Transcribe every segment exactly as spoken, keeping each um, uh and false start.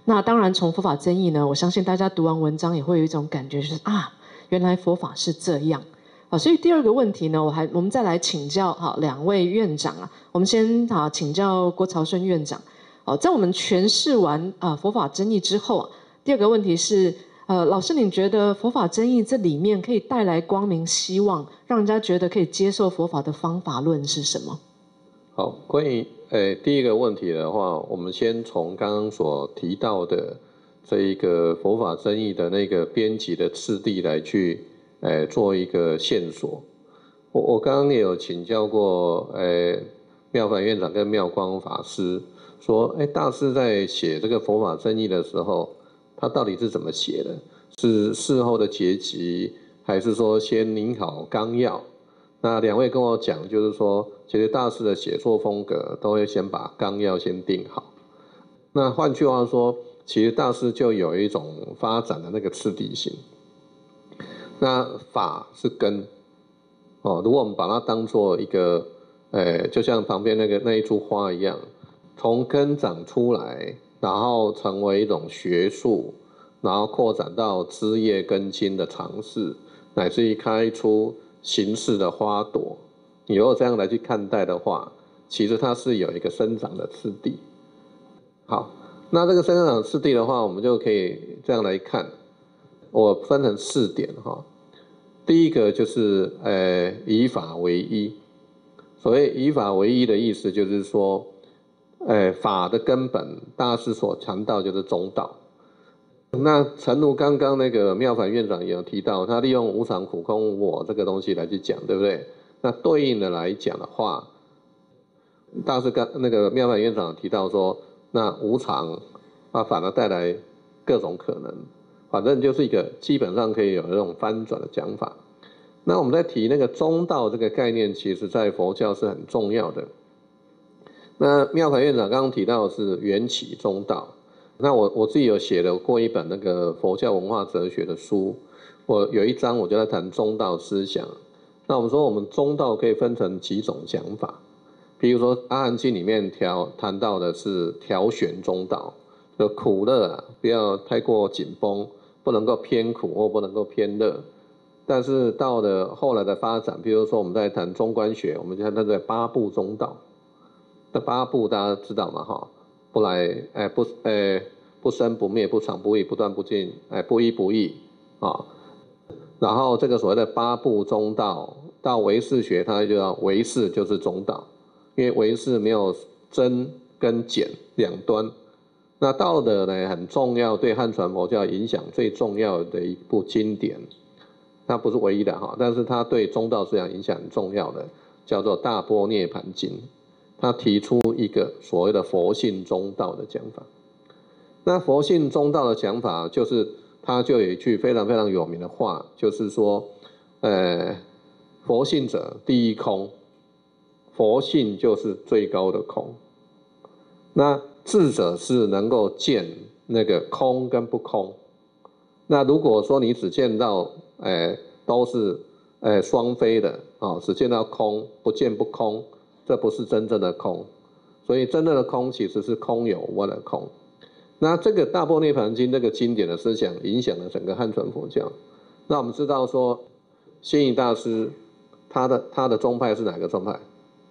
那当然，从佛法真义呢，我相信大家读完文章也会有一种感觉，就是啊，原来佛法是这样啊。所以第二个问题呢，我还我们再来请教哈两位院长啊。我们先啊请教郭朝顺院长。哦，在我们诠释完啊佛法真义之后啊，第二个问题是，呃，老师您觉得佛法真义这里面可以带来光明希望，让人家觉得可以接受佛法的方法论是什么？ 好，关于呃第一个问题的话，我们先从刚刚所提到的这一个佛法真义的那个编辑的次第来去，呃做一个线索。我我刚刚也有请教过，呃妙法院长跟妙光法师，说，哎，大师在写这个佛法真义的时候，他到底是怎么写的？是事后的结集，还是说先拟好纲要？那两位跟我讲，就是说，其实大师的写作风格都会先把纲要先定好。那换句话说，其实大师就有一种发展的那个次第性。那法是根，哦，如果我们把它当做一个，呃，就像旁边那个那一株花一样，从根长出来，然后成为一种学术，然后扩展到枝叶根茎的尝试，乃至于开出形式的花朵。你如果这样来去看待的话，其实它是有一个生长的次第。好，那这个生长次第的话，我们就可以这样来看，我分成四点哈。第一个就是呃以法为依，所谓以法为依的意思就是说，呃法的根本，大师所强调就是中道。那诚如刚刚那个妙法院长也有提到，他利用无常苦空无我这个东西来去讲，对不对？那对应的来讲的话，大师刚那个妙法院长提到说，那无常啊反而带来各种可能，反正就是一个基本上可以有那种翻转的讲法。那我们在提那个中道这个概念，其实在佛教是很重要的。那妙法院长刚刚提到的是缘起中道。那我我自己有写了过一本那个佛教文化哲学的书，我有一章我就在谈中道思想。那我们说我们中道可以分成几种讲法，比如说《阿含经》里面调谈到的是调旋中道，就苦乐啊不要太过紧绷，不能够偏苦或不能够偏乐。但是到了后来的发展，比如说我们在谈中观学，我们就看它在八部中道。那八部大家知道嘛哈？不来，哎不，哎不生不灭，不常不异，不断不尽，哎不依不异啊。然后这个所谓的八部中道，到唯识学，它就叫唯识就是中道，因为唯识没有增跟减两端。那道德呢很重要，对汉传佛教影响最重要的一部经典，它不是唯一的哈，但是它对中道思想影响很重要的，叫做《大般涅盘经》。他提出一个所谓的佛性中道的讲法。那佛性中道的讲法，就是他就有一句非常非常有名的话，就是说，呃，佛性者第一空，佛性就是最高的空。那智者是能够见那个空跟不空。那如果说你只见到，呃，都是呃双非的啊、哦，只见到空，不见不空。这不是真正的空，所以真正的空其实是空有无的空。那这个《大般涅盘经》这个经典的思想影响了整个汉传佛教。那我们知道说，仙仪大师他的他的宗派是哪个宗派？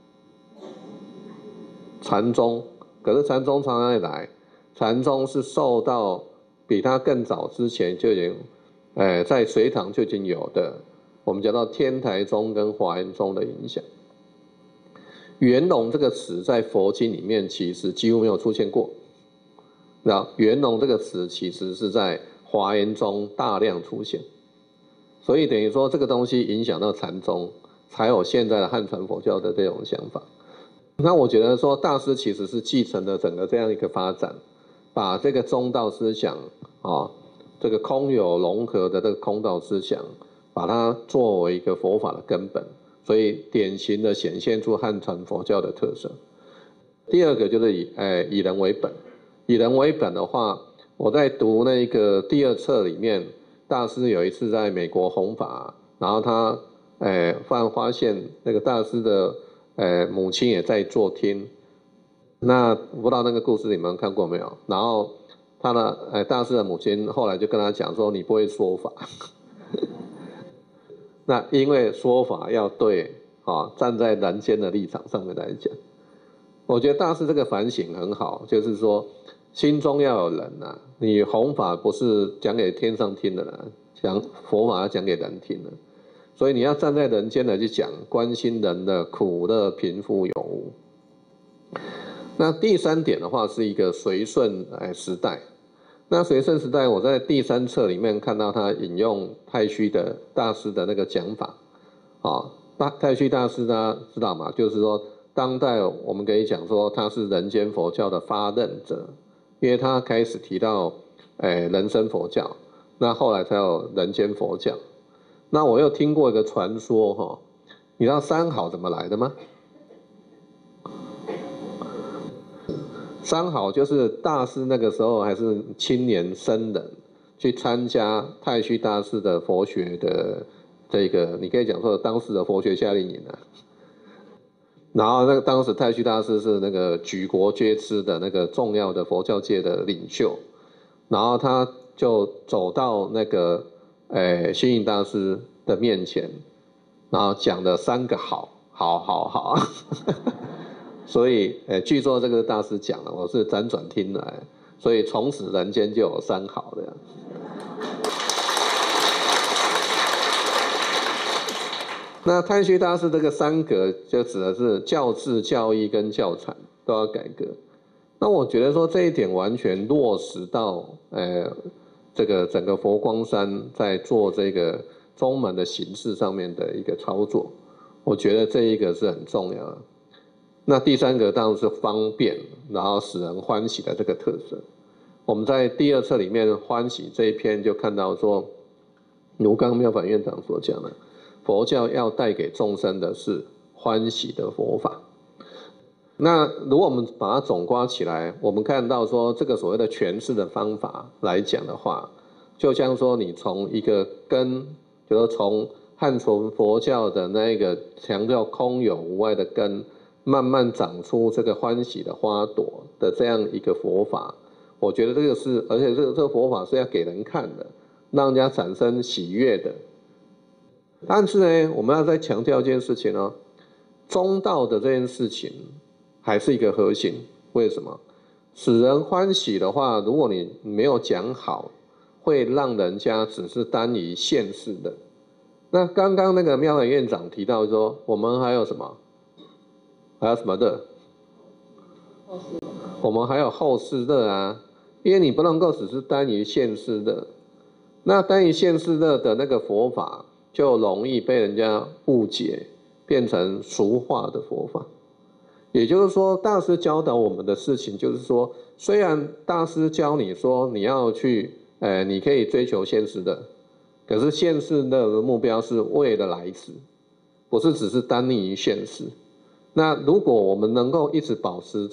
禅宗。可是禅宗从哪里来？禅宗是受到比他更早之前就已经，呃，在隋唐就已经有的，我们讲到天台宗跟华严宗的影响。圆融这个词在佛经里面其实几乎没有出现过，那圆融这个词其实是在华严中大量出现，所以等于说这个东西影响到禅宗，才有现在的汉传佛教的这种想法。那我觉得说大师其实是继承了整个这样一个发展，把这个中道思想啊，这个空有融合的这个空道思想，把它作为一个佛法的根本。所以典型的显现出汉传佛教的特色。第二个就是以呃以人为本，以人为本的话，我在读那个第二册里面，大师有一次在美国弘法，然后他呃发发现那个大师的呃母亲也在坐听，那不知道那个故事你们看过没有？然后他的呃大师的母亲后来就跟他讲说，你不会说法。那因为说法要对啊，站在人间的立场上面来讲，我觉得大师这个反省很好，就是说心中要有人啊，你弘法不是讲给天上听的啦，讲佛法要讲给人听的，所以你要站在人间来去讲，关心人的苦乐贫富有无。那第三点的话是一个随顺哎时代。那随顺时代，我在第三册里面看到他引用太虚的大师的那个讲法，啊，大太虚大师大家知道吗？就是说，当代我们可以讲说他是人间佛教的发轫者，因为他开始提到，哎，人生佛教，那后来才有人间佛教。那我又听过一个传说，哈，你知道三好怎么来的吗？三好就是大师那个时候还是青年僧人，去参加太虚大师的佛学的这个，你可以讲说当时的佛学夏令营啊。然后那个当时太虚大师是那个举国皆知的那个重要的佛教界的领袖，然后他就走到那个诶星云大师的面前，然后讲了三个好，好好好。所以，呃，据说这个大师讲了，我是辗转听来，所以从此人间就有三好的。那太虚大师这个三革，就指的是教制、教义跟教产都要改革。那我觉得说这一点完全落实到，呃，这个整个佛光山在做这个宗门的形式上面的一个操作，我觉得这一个是很重要的。那第三个当然是方便，然后使人欢喜的这个特色。我们在第二册里面欢喜这一篇就看到说，如刚妙法院长所讲的，佛教要带给众生的是欢喜的佛法。那如果我们把它总括起来，我们看到说这个所谓的诠释的方法来讲的话，就像说你从一个根，就是从汉传佛教的那个强调空有无碍的根，慢慢长出这个欢喜的花朵的这样一个佛法，我觉得这个是，而且这个这个佛法是要给人看的，让人家产生喜悦的。但是呢，我们要再强调一件事情哦，中道的这件事情还是一个核心。为什么？使人欢喜的话，如果你没有讲好，会让人家只是单于现世的。那刚刚那个妙法院长提到说，我们还有什么？还有什么乐？我们还有后世乐啊，因为你不能够只是单于现世乐，那单于现世乐的那个佛法就容易被人家误解，变成俗化的佛法。也就是说，大师教导我们的事情，就是说，虽然大师教你说你要去，呃，你可以追求现世乐，可是现世乐的目标是为了来世，不是只是单立于现世。那如果我们能够一直保持